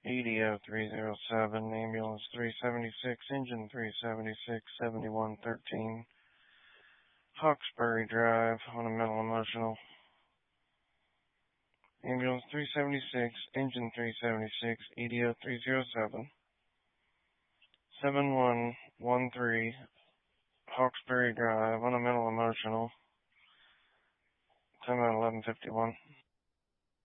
EDO 307, ambulance 376, engine 376, 7113, Hawkesbury Drive on a mental emotional. Ambulance 376, engine 376, EDO 307, 7113, Hawkesbury Drive on a mental emotional. Time out 11:51.